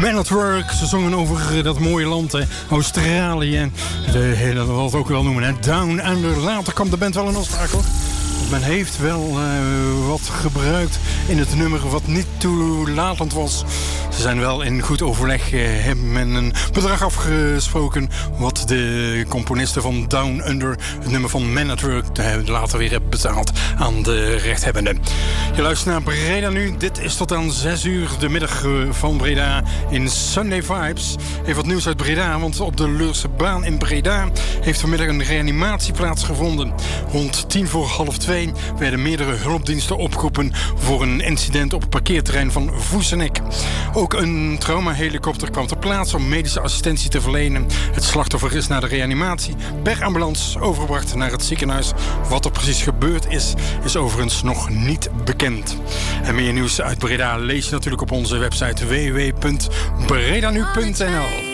Man at Work, ze zongen over dat mooie land, Australië. Dat wil het ook wel noemen, hè. Down Under. Later kwam de band wel in opspraak, hoor. Men heeft wel wat gebruikt in het nummer wat niet toelatend was. Ze zijn wel in goed overleg, hebben men een bedrag afgesproken wat de componisten van Down Under, het nummer van Man at Work, later weer hebben betaald aan de rechthebbenden. Je luistert naar Breda nu. Dit is tot aan 6 uur de middag van Breda in Sunday Vibes. Even wat nieuws uit Breda, want op de Leurse baan in Breda heeft vanmiddag een reanimatie plaatsgevonden. Rond 2:50 werden meerdere hulpdiensten opgeroepen voor een incident op het parkeerterrein van Voesenek. Ook een traumahelikopter kwam ter plaatse om medische assistentie te verlenen. Het slachtoffer is naar de reanimatie per ambulance overgebracht naar het ziekenhuis. Wat er precies gebeurd is overigens nog niet bekend. En meer nieuws uit Breda lees je natuurlijk op onze website www.bredanu.nl.